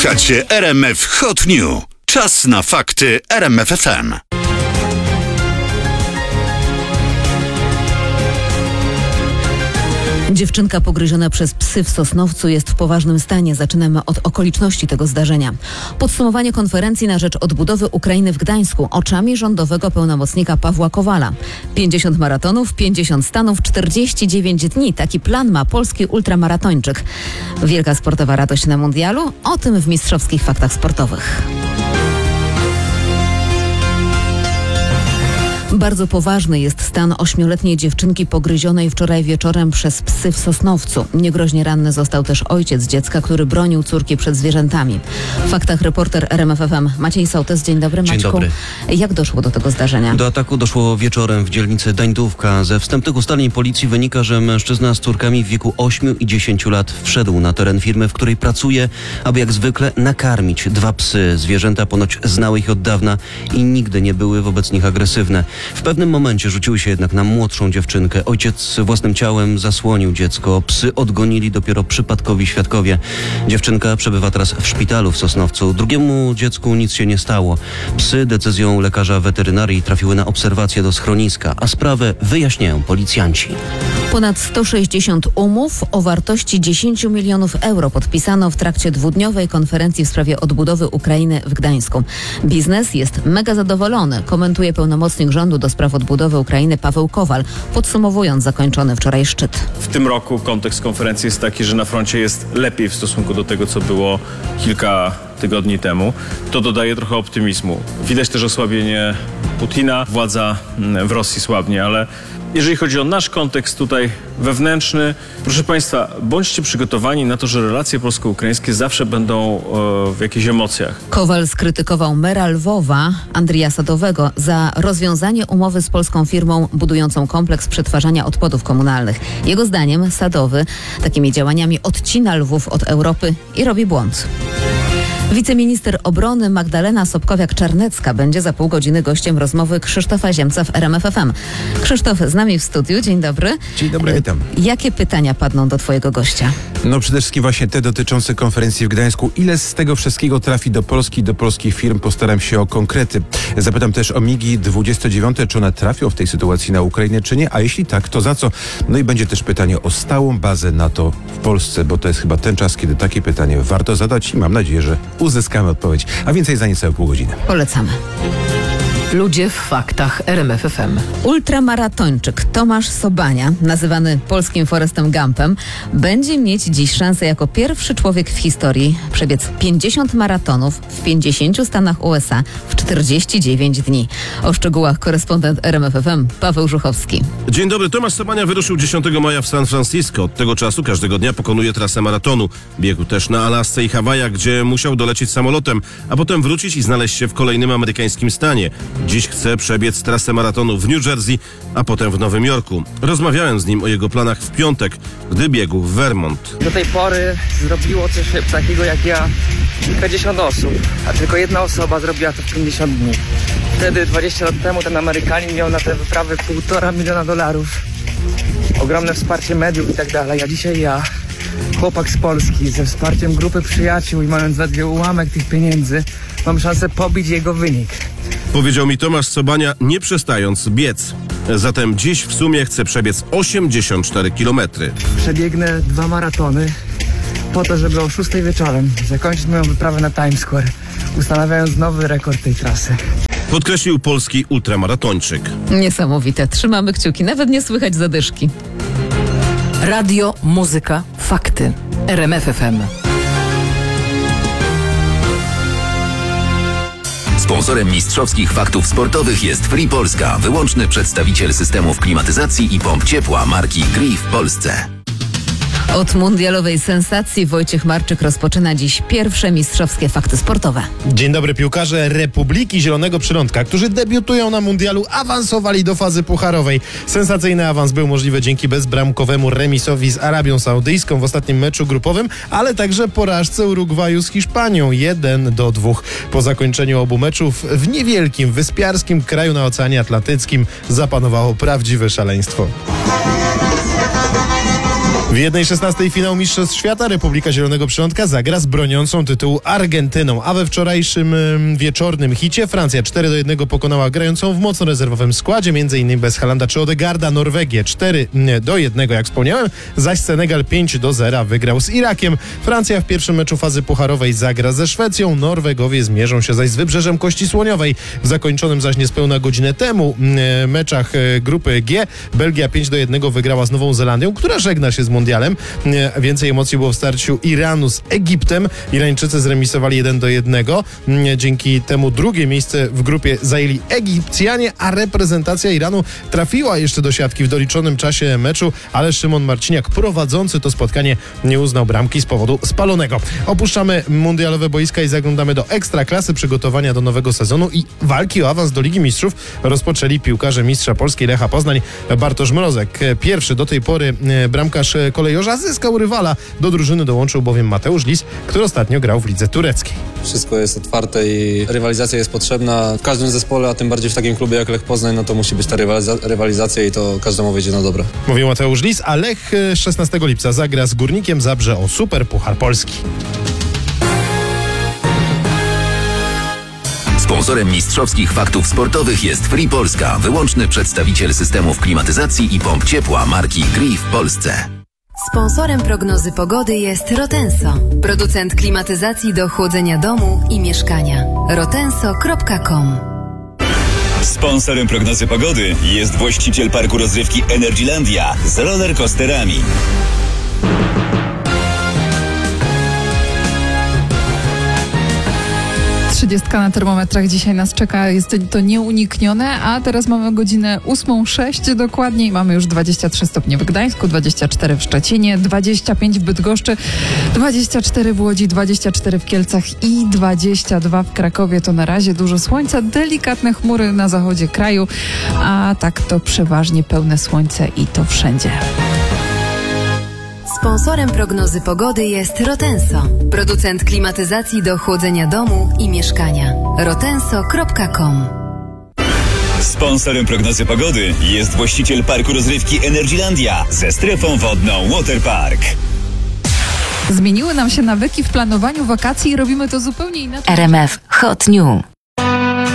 Słuchacie RMF Hot New. Czas na fakty RMF FM. Dziewczynka pogryziona przez psy w Sosnowcu jest w poważnym stanie. Zaczynamy od okoliczności tego zdarzenia. Podsumowanie konferencji na rzecz odbudowy Ukrainy w Gdańsku oczami rządowego pełnomocnika Pawła Kowala. 50 maratonów, 50 stanów, 49 dni. Taki plan ma polski ultramaratończyk. Wielka sportowa radość na mundialu? O tym w mistrzowskich faktach sportowych. Bardzo poważny jest stan 8-letniej dziewczynki pogryzionej wczoraj wieczorem przez psy w Sosnowcu. Niegroźnie ranny został też ojciec dziecka, który bronił córki przed zwierzętami. W faktach reporter RMF FM Maciej Sołtys. Dzień dobry, Maćku. Dzień dobry. Jak doszło do tego zdarzenia? Do ataku doszło wieczorem w dzielnicy Dańdówka. Ze wstępnych ustaleń policji wynika, że mężczyzna z córkami w wieku 8 i 10 lat wszedł na teren firmy, w której pracuje, aby jak zwykle nakarmić 2 psy. Zwierzęta ponoć znały ich od dawna i nigdy nie były wobec nich agresywne. W pewnym momencie rzuciły się jednak na młodszą dziewczynkę. Ojciec własnym ciałem zasłonił dziecko. Psy odgonili dopiero przypadkowi świadkowie. Dziewczynka przebywa teraz w szpitalu w Sosnowcu. Drugiemu dziecku nic się nie stało. Psy decyzją lekarza weterynarii trafiły na obserwację do schroniska, a sprawę wyjaśniają policjanci. Ponad 160 umów o wartości 10 milionów euro podpisano w trakcie 2-dniowej konferencji w sprawie odbudowy Ukrainy w Gdańsku. Biznes jest mega zadowolony, komentuje pełnomocnik rządu do spraw odbudowy Ukrainy Paweł Kowal, podsumowując zakończony wczoraj szczyt. W tym roku kontekst konferencji jest taki, że na froncie jest lepiej w stosunku do tego, co było kilka tygodni temu. To dodaje trochę optymizmu. Widać też osłabienie Putina. Władza w Rosji słabnie, ale jeżeli chodzi o nasz kontekst tutaj wewnętrzny, proszę Państwa, bądźcie przygotowani na to, że relacje polsko-ukraińskie zawsze będą w jakichś emocjach. Kowal skrytykował mera Lwowa, Andrija Sadowego, za rozwiązanie umowy z polską firmą budującą kompleks przetwarzania odpadów komunalnych. Jego zdaniem Sadowy takimi działaniami odcina Lwów od Europy i robi błąd. Wiceminister obrony Magdalena Sobkowiak-Czarnecka będzie za pół godziny gościem rozmowy Krzysztofa Ziemca w RMF FM. Krzysztof z nami w studiu. Dzień dobry. Dzień dobry, witam. Jakie pytania padną do twojego gościa? No przede wszystkim właśnie te dotyczące konferencji w Gdańsku. Ile z tego wszystkiego trafi do Polski, do polskich firm? Postaram się o konkrety. Zapytam też o MiG-29, czy one trafią w tej sytuacji na Ukrainę, czy nie? A jeśli tak, to za co? No i będzie też pytanie o stałą bazę NATO w Polsce, bo to jest chyba ten czas, kiedy takie pytanie warto zadać i mam nadzieję, że uzyskamy odpowiedź. A więcej za niecałe pół godziny. Polecamy. Ludzie w faktach RMF FM. Ultramaratończyk Tomasz Sobania, nazywany polskim Forrestem Gumpem, będzie mieć dziś szansę jako pierwszy człowiek w historii przebiec 50 maratonów w 50 stanach USA w 49 dni. O szczegółach korespondent RMF FM Paweł Żuchowski. Dzień dobry. Tomasz Sobania wyruszył 10 maja w San Francisco. Od tego czasu każdego dnia pokonuje trasę maratonu. Biegł też na Alasce i Hawajach, gdzie musiał dolecieć samolotem, a potem wrócić i znaleźć się w kolejnym amerykańskim stanie. Dziś chce przebiec trasę maratonu w New Jersey, a potem w Nowym Jorku. Rozmawiałem z nim o jego planach w piątek, gdy biegł w Vermont. Do tej pory zrobiło coś takiego jak ja kilkadziesiąt osób, a tylko jedna osoba zrobiła to w 50 dni. Wtedy 20 lat temu ten Amerykanin miał na tę wyprawę $1,5 miliona. Ogromne wsparcie mediów i tak dalej, a dzisiaj ja, chłopak z Polski, ze wsparciem grupy przyjaciół i mając zaledwie ułamek tych pieniędzy, mam szansę pobić jego wynik. Powiedział mi Tomasz Sobania, nie przestając biec. Zatem dziś w sumie chce przebiec 84 kilometry. Przebiegnę 2 maratony po to, żeby o 6 wieczorem zakończyć moją wyprawę na Times Square, ustanawiając nowy rekord tej trasy. Podkreślił polski ultramaratończyk. Niesamowite. Trzymamy kciuki. Nawet nie słychać zadyszki. Radio, muzyka, fakty. RMF FM. Sponsorem mistrzowskich faktów sportowych jest Free Polska, wyłączny przedstawiciel systemów klimatyzacji i pomp ciepła marki Gree w Polsce. Od mundialowej sensacji Wojciech Marczyk rozpoczyna dziś pierwsze mistrzowskie fakty sportowe. Dzień dobry. Piłkarze Republiki Zielonego Przylądka, którzy debiutują na mundialu, awansowali do fazy pucharowej. Sensacyjny awans był możliwy dzięki bezbramkowemu remisowi z Arabią Saudyjską w ostatnim meczu grupowym, ale także porażce Urugwaju z Hiszpanią 1-2. Po zakończeniu obu meczów w niewielkim, wyspiarskim kraju na Oceanie Atlantyckim zapanowało prawdziwe szaleństwo. W 1/16 finału Mistrzostw Świata Republika Zielonego Przylądka zagra z broniącą tytułu Argentyną, a we wczorajszym wieczornym hicie Francja 4-1 pokonała grającą w mocno rezerwowym składzie, m.in. bez Haalanda czy Odegaarda, Norwegię 4-1, jak wspomniałem, zaś Senegal 5-0 wygrał z Irakiem. Francja w pierwszym meczu fazy pucharowej zagra ze Szwecją, Norwegowie zmierzą się zaś z Wybrzeżem Kości Słoniowej. W zakończonym zaś niespełna godzinę temu meczach grupy G Belgia 5-1 wygrała z Nową Zelandią, która żegna się z mundialem. Więcej emocji było w starciu Iranu z Egiptem. Irańczycy zremisowali 1-1. Dzięki temu drugie miejsce w grupie zajęli Egipcjanie, a reprezentacja Iranu trafiła jeszcze do siatki w doliczonym czasie meczu, ale Szymon Marciniak, prowadzący to spotkanie, nie uznał bramki z powodu spalonego. Opuszczamy mundialowe boiska i zaglądamy do Ekstraklasy. Przygotowania do nowego sezonu i walki o awans do Ligi Mistrzów rozpoczęli piłkarze mistrza Polski Lecha Poznań Bartosz Mrozek. Pierwszy do tej pory bramkarz kolejorza zyskał rywala. Do drużyny dołączył bowiem Mateusz Lis, który ostatnio grał w lidze tureckiej. Wszystko jest otwarte i rywalizacja jest potrzebna. W każdym zespole, a tym bardziej w takim klubie jak Lech Poznań, no to musi być ta rywalizacja i to każdemu wyjdzie na dobre. Mówił Mateusz Lis, a Lech 16 lipca zagra z Górnikiem Zabrze o Super Puchar Polski. Sponsorem mistrzowskich faktów sportowych jest Free Polska, wyłączny przedstawiciel systemów klimatyzacji i pomp ciepła marki Gree w Polsce. Sponsorem prognozy pogody jest Rotenso, producent klimatyzacji do chłodzenia domu i mieszkania. rotenso.com. Sponsorem prognozy pogody jest właściciel parku rozrywki Energylandia z rollercoasterami. 30 na termometrach dzisiaj nas czeka, jest to nieuniknione, a teraz mamy godzinę 8:06 dokładnie i mamy już 23 stopnie w Gdańsku, 24 w Szczecinie, 25 w Bydgoszczy, 24 w Łodzi, 24 w Kielcach i 22 w Krakowie. To na razie dużo słońca, delikatne chmury na zachodzie kraju, a tak to przeważnie pełne słońce i to wszędzie. Sponsorem prognozy pogody jest Rotenso, producent klimatyzacji do chłodzenia domu i mieszkania. rotenso.com. Sponsorem prognozy pogody jest właściciel parku rozrywki Energylandia ze strefą wodną Waterpark. Zmieniły nam się nawyki w planowaniu wakacji i robimy to zupełnie inaczej. RMF Hot New.